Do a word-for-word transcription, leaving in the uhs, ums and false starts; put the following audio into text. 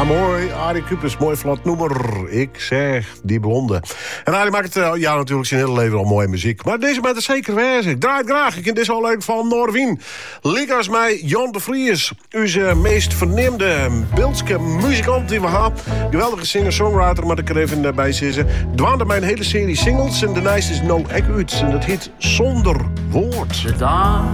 Ja, mooi. Arie Kupers, mooi vlot nummer. Ik zeg, die blonde. En Arie maakt uh, ja, natuurlijk zijn hele leven al mooie muziek. Maar deze met is zeker wijs. Ik draai het graag. Ik vind dit zo leuk van Norwien. Ligas mij Jan de Vries. Onze meest verneemde beeldske muzikant die we hebben. Geweldige singer-songwriter, maar ik er even bij zitten. Dwaande mijn hele serie singles. En de nice is No Egg uit. En dat heet Zonder Woord. De dag